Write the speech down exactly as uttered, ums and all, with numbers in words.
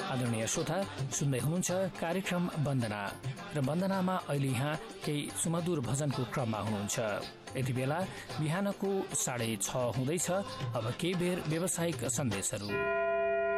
आदरणीय श्रोता, सुन्दै हुनुहुन्छ कार्यक्रम वन्दना र वन्दनामा अहिले यहाँ केही सुमधुर भजनको क्रममा हुनुहुन्छ। यति बेला बिहानको साढे छ हुँदैछ। अब केही बेर व्यावसायिक सन्देशहरू।